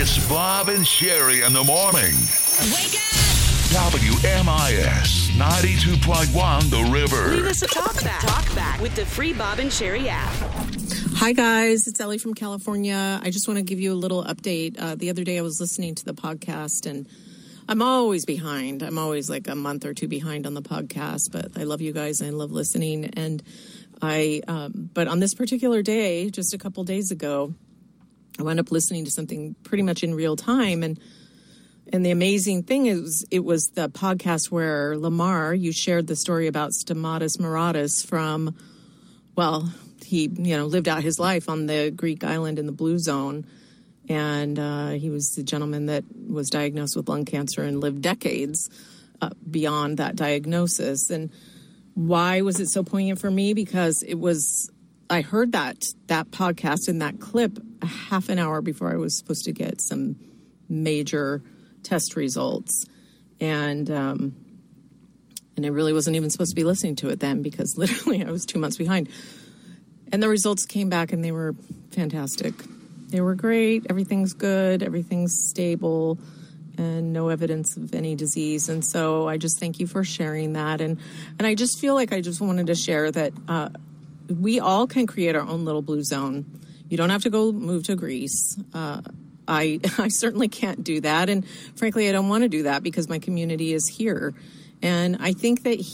It's Bob and Sherry in the morning. Wake up! WMIS 92.1 The River. Leave us a talk back with the free Bob and Sherry app. Hi, guys. It's Ellie from California. I just want to give you a little update. The other day I was listening to the podcast, and I'm always behind. I'm always like a month or two behind on the podcast, but I love you guys and I love listening. And but on this particular day, just a couple days ago, I wound up listening to something pretty much in real time. And the amazing thing is, it was the podcast where Lamar, you shared the story about Stamatis Mouratis from, well, he, lived out his life on the Greek island in the Blue Zone. And he was the gentleman that was diagnosed with lung cancer and lived decades beyond that diagnosis. And why was it so poignant for me? Because I heard that podcast in that clip a half an hour before I was supposed to get some major test results. And I really wasn't even supposed to be listening to it then, because literally I was 2 months behind. And the results came back and they were fantastic. They were great. Everything's good. Everything's stable and no evidence of any disease. And so I just thank you for sharing that. And I just feel like I just wanted to share that we all can create our own little blue zone. You don't have to go move to Greece. I certainly can't do that. And frankly, I don't want to do that because my community is here. And I think that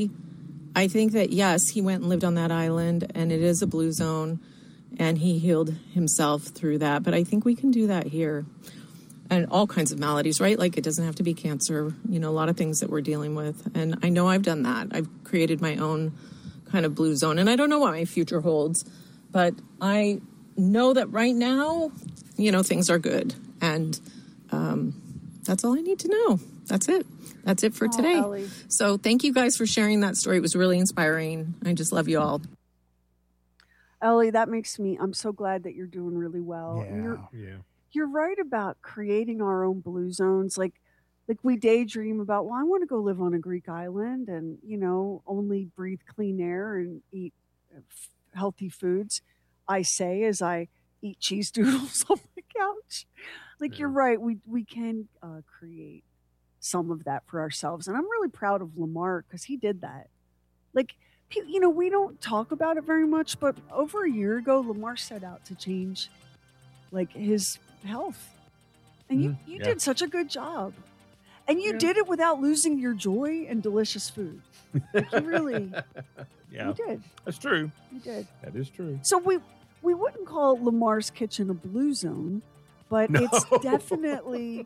yes, he went and lived on that island and it is a blue zone and he healed himself through that. But I think we can do that here. And all kinds of maladies, right? Like it doesn't have to be cancer, a lot of things that we're dealing with. And I know I've done that. I've created my own kind of blue zone. And I don't know what my future holds, but I know that right now, things are good. And that's all I need to know. That's it. That's it for today. Ellie. So thank you guys for sharing that story. It was really inspiring. I just love you all. Ellie, I'm so glad that you're doing really well. Yeah. You're right about creating our own blue zones. Like we daydream about, I want to go live on a Greek island and, only breathe clean air and eat healthy foods. I say as I eat cheese doodles on my couch. You're right. We can create some of that for ourselves. And I'm really proud of Lamar because he did that. We don't talk about it very much, but over a year ago, Lamar set out to change his health. And you did such a good job. And you did it without losing your joy in delicious food. You really, you did. That's true. You did. That is true. So we wouldn't call Lamar's Kitchen a blue zone, but it's definitely,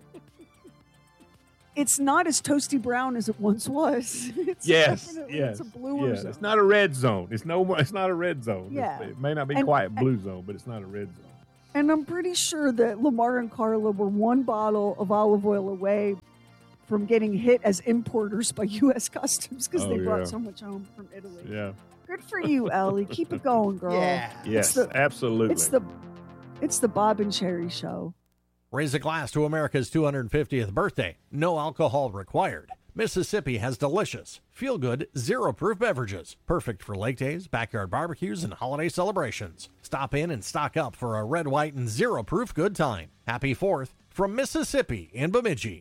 it's not as toasty brown as it once was. It's a bluer zone. It's not a red zone. It's not a red zone. Yeah. It may not be quite blue zone, but it's not a red zone. And I'm pretty sure that Lamar and Carla were one bottle of olive oil away from getting hit as importers by U.S. Customs because they brought so much home from Italy. Yeah. Good for you, Ellie. Keep it going, girl. Yeah. Yes, absolutely. It's the Bob and Sherry Show. Raise a glass to America's 250th birthday. No alcohol required. Mississippi has delicious, feel-good, zero-proof beverages. Perfect for lake days, backyard barbecues, and holiday celebrations. Stop in and stock up for a red, white, and zero-proof good time. Happy 4th from Mississippi in Bemidji.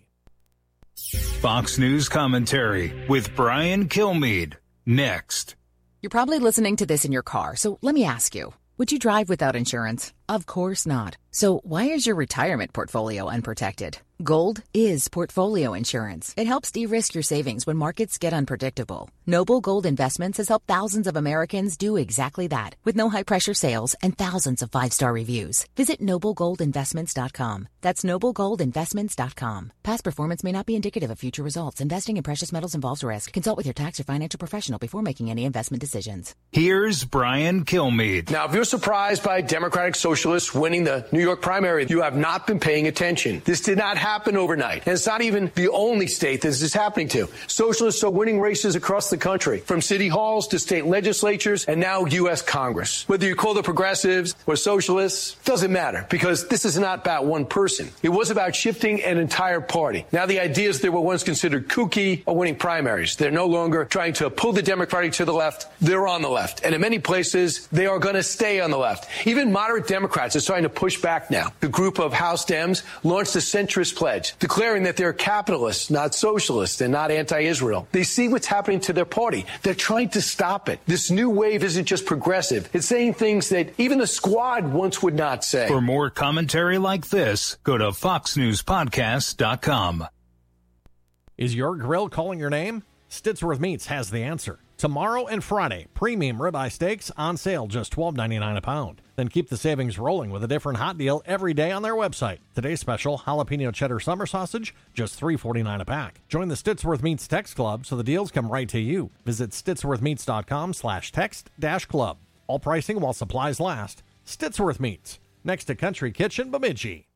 Fox News commentary with Brian Kilmeade. Next. You're probably listening to this in your car, so let me ask you. Would you drive without insurance? Of course not. So why is your retirement portfolio unprotected? Gold is portfolio insurance. It helps de-risk your savings when markets get unpredictable. Noble Gold Investments has helped thousands of Americans do exactly that, with no high-pressure sales and thousands of 5-star reviews. Visit NobleGoldInvestments.com. That's NobleGoldInvestments.com. Past performance may not be indicative of future results. Investing in precious metals involves risk. Consult with your tax or financial professional before making any investment decisions. Here's Brian Kilmeade. Now, if you're surprised by Democratic Socialists winning the New York primary, you have not been paying attention. This did not happen overnight. And it's not even the only state this is happening to. Socialists are winning races across the country, from city halls to state legislatures and now U.S. Congress. Whether you call the progressives or socialists, doesn't matter, because this is not about one person. It was about shifting an entire party. Now the ideas that were once considered kooky are winning primaries. They're no longer trying to pull the Democratic to the left. They're on the left. And in many places, they are going to stay on the left. Even moderate Democrats are starting to push back now. The group of House Dems launched a centrist pledge, declaring that they're capitalists, not socialists, and not anti-Israel. They see what's happening to their party. They're trying to stop it. This new wave isn't just progressive. It's saying things that even the Squad once would not say. For more commentary like this, go to foxnewspodcast.com. Is your grill calling your name? Stittsworth Meats has the answer. Tomorrow and Friday, premium ribeye steaks on sale, just $12.99 a pound. Then keep the savings rolling with a different hot deal every day on their website. Today's special, jalapeno cheddar summer sausage, just $3.49 a pack. Join the Stittsworth Meats Text Club so the deals come right to you. Visit stittsworthmeats.com/text-club. All pricing while supplies last. Stittsworth Meats, next to Country Kitchen, Bemidji.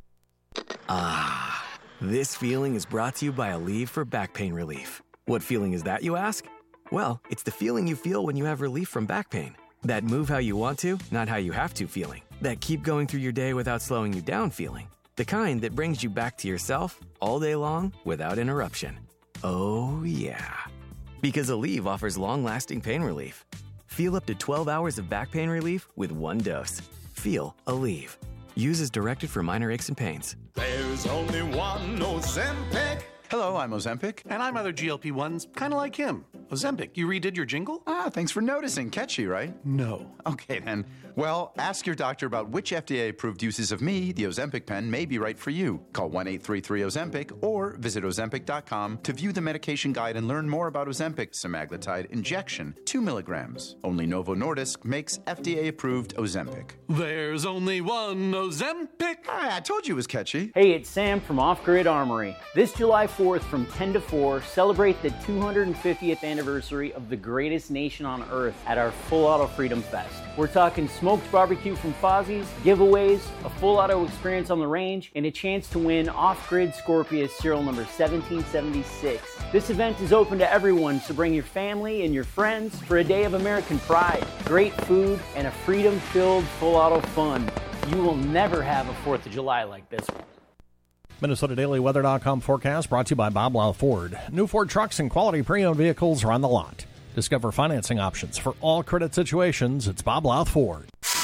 This feeling is brought to you by Aleve for back pain relief. What feeling is that, you ask? Well, it's the feeling you feel when you have relief from back pain. That move how you want to, not how you have to feeling. That keep going through your day without slowing you down feeling. The kind that brings you back to yourself all day long without interruption. Oh, yeah. Because Aleve offers long-lasting pain relief. Feel up to 12 hours of back pain relief with one dose. Feel Aleve. Use as directed for minor aches and pains. There's only one Ozempic. Hello, I'm Ozempic. And I'm other GLP-1s, kind of like him. Ozempic, you redid your jingle? Thanks for noticing. Catchy, right? No. Okay, then. Well, ask your doctor about which FDA-approved uses of me, the Ozempic pen, may be right for you. Call 1-833-OZEMPIC or visit Ozempic.com to view the medication guide and learn more about Ozempic semaglutide injection, 2 milligrams. Only Novo Nordisk makes FDA-approved Ozempic. There's only one Ozempic. I told you it was catchy. Hey, it's Sam from Off Grid Armory. This July 4th from 10 to 4, celebrate the 250th anniversary of the greatest nation on earth at our Full Auto Freedom Fest. We're talking smoked barbecue from Fozzie's, giveaways, a full auto experience on the range, and a chance to win Off-Grid Scorpius serial number 1776. This event is open to everyone, so bring your family and your friends for a day of American pride, great food, and a freedom-filled full auto fun. You will never have a 4th of July like this one. MinnesotaDailyWeather.com forecast brought to you by Bob Louth Ford. New Ford trucks and quality pre-owned vehicles are on the lot. Discover financing options for all credit situations. It's Bob Louth Ford.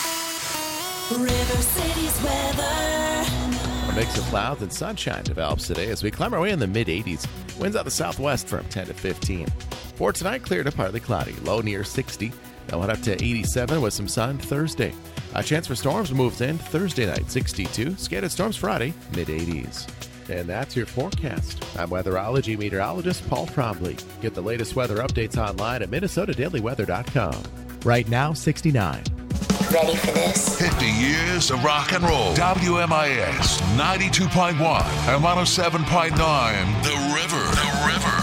River City's weather. A mix of clouds and sunshine develops today as we climb our way in the mid-80s. Winds out the southwest from 10 to 15. For tonight, clear to partly cloudy, low near 60. Then we'll head up to 87 with some sun Thursday. A chance for storms moves in Thursday night, 62. Scattered storms Friday, mid-80s. And that's your forecast. I'm weatherology meteorologist Paul Trombley. Get the latest weather updates online at MinnesotaDailyWeather.com. Right now, 69. Ready for this? 50 years of rock and roll. WMIS 92.1 and 107.9. The River.